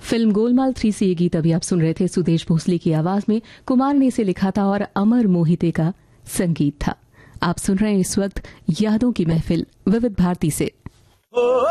Film Golmaal 3 से ये गीत अभी आप सुन रहे थे सुदेश भोसले की आवाज में। कुमार ने इसे लिखा था और अमर मोहिते का संगीत था। आप सुन रहे हैं इस वक्त यादों की महफिल विविध भारती से।